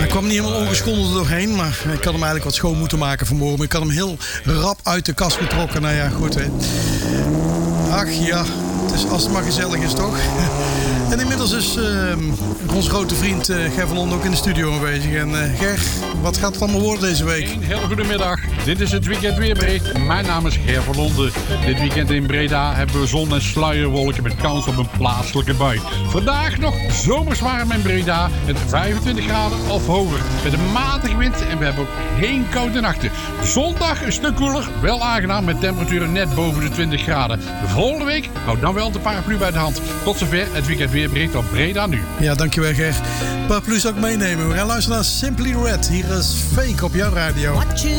kwam niet helemaal ongeschonden doorheen, maar ik had hem eigenlijk wat schoon moeten maken vanmorgen. Maar ik had hem heel rap uit de kast getrokken. Nou ja, goed hè. Ach ja, het is, als het maar gezellig is toch. En inmiddels is onze grote vriend Ger van Londen ook in de studio aanwezig. En Ger, wat gaat het allemaal worden deze week? Een hele goede middag. Dit is het weekend weerbericht. Mijn naam is Ger van Londen. Dit weekend in Breda hebben we zon en sluierwolken met kans op een plaatselijke bui. Vandaag nog zomers warm in Breda met 25 graden of hoger. Met een matige wind en we hebben ook geen koude nachten. Zondag een stuk koeler, wel aangenaam met temperaturen net boven de 20 graden. Volgende week houdt dan wel de paraplu bij de hand. Tot zover het weekend weerbericht op Breda nu. Ja, dankjewel Ger. Paraplu zou ik meenemen. We gaan luisteren naar Simply Red. Hier is Fake op jouw radio.